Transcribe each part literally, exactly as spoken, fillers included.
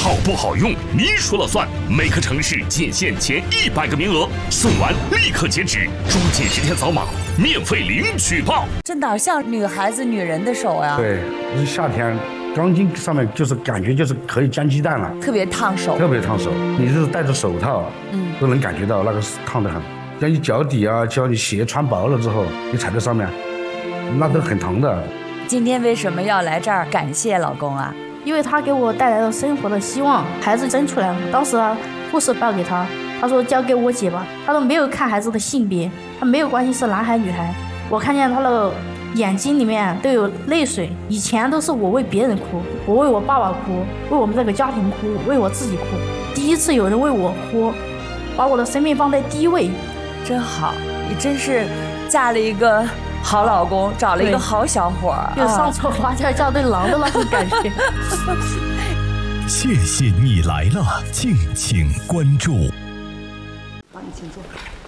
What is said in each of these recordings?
好不好用你说了算。每个城市仅限前一百个名额，送完立刻截止，抓紧时间扫码，免费领取吧。 这哪像女孩子、女人的手呀？ 对，一夏天钢筋上面就是感觉就是可以煎鸡蛋了， 特别烫手， 特别烫手。你就是戴着手套，嗯，都能感觉到那个烫得很。像你脚底啊，叫你鞋穿薄了之后，你踩在上面，那都很疼的。 今天为什么要来这儿感谢老公啊？ 因为他给我带来了生活的希望。孩子生出来了，当时啊，护士报给他，他说交给我姐吧。他说没有看孩子的性别，他没有关心是男孩女孩。我看见他的眼睛里面都有泪水。以前都是我为别人哭，我为我爸爸哭，为我们这个家庭哭，为我自己哭。第一次有人为我哭，把我的生命放在第一位， 真好。你真是嫁了一个好老公，找了一个好小伙儿， 就上错花轿嫁对郎的那种感觉。 谢谢你来了，敬请关注。 帮你请坐。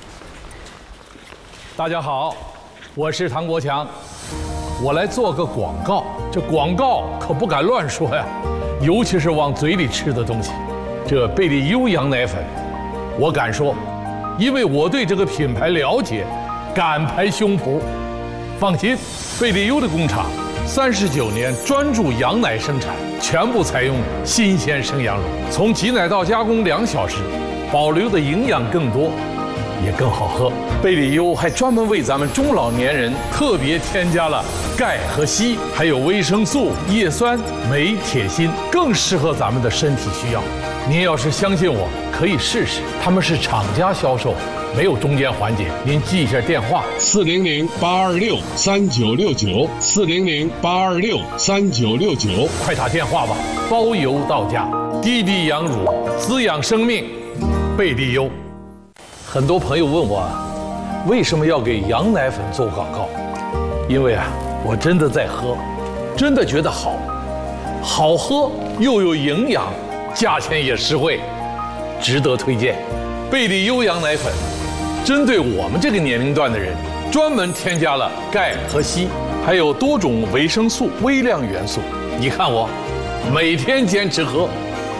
大家好，我是唐国强，我来做个广告。这广告可不敢乱说呀，尤其是往嘴里吃的东西。这贝利优羊奶粉，我敢说，因为我对这个品牌了解，敢拍胸脯。放心，贝利优的工厂三十九年专注羊奶生产，全部采用新鲜生羊乳，从挤奶到加工两小时，保留的营养更多，也更好喝。贝利优还专门为咱们中老年人特别添加了钙和硒，还有维生素、叶酸、镁、铁、锌，更适合咱们的身体需要。您要是相信我，可以试试，他们是厂家销售，没有中间环节。您记一下电话： 四零零八二六三九六九，四零零八二六三九六九， 快打电话吧，包邮到家。滴滴羊乳，滋养生命，贝利优。很多朋友问我，为什么要给羊奶粉做广告？因为啊，我真的在喝，真的觉得好，好喝又有营养，价钱也实惠，值得推荐。贝利优羊奶粉针对我们这个年龄段的人，专门添加了钙和硒，还有多种维生素、微量元素。你看我每天坚持喝。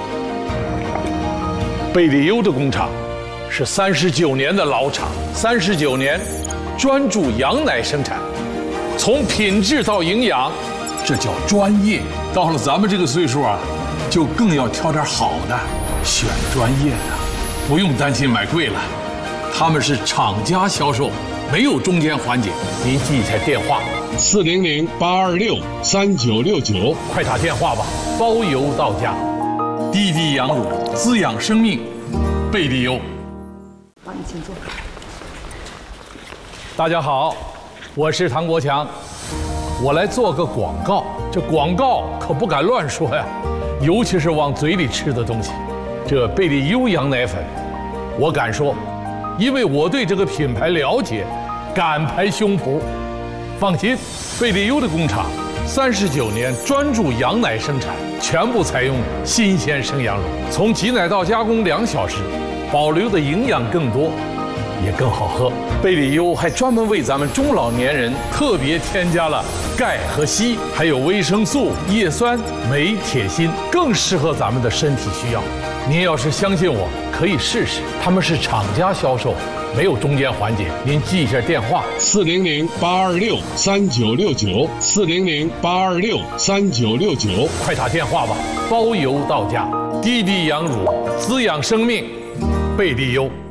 贝利优的工厂是三十九年的老厂，三十九年专注羊奶生产，从品质到营养，这叫专业。到了咱们这个岁数啊，就更要挑点好的，选专业的，不用担心买贵了。他们是厂家销售，没有中间环节。您记一下电话： 四零零八二六三九六九， 快打电话吧，包邮到家。滴滴羊乳，滋养生命，贝利优。 帮你请坐。 大家好，我是唐国强，我来做个广告。这广告可不敢乱说呀，尤其是往嘴里吃的东西。这贝利优羊奶粉，我敢说，因为我对这个品牌了解，敢拍胸脯。放心，贝利优的工厂三十九年专注羊奶生产，全部采用新鲜生羊乳，从挤奶到加工两小时，保留的营养更多，也更好喝。贝利优还专门为咱们中老年人特别添加了钙和硒，还有维生素、叶酸、镁、铁、锌，更适合咱们的身体需要。您要是相信我，可以试试，他们是厂家销售，没有中间环节。您记一下电话： 四零零八二六三九六九，四零零八二六三九六九， 快打电话吧，包邮到家。滴滴羊乳，滋养生命，贝利优。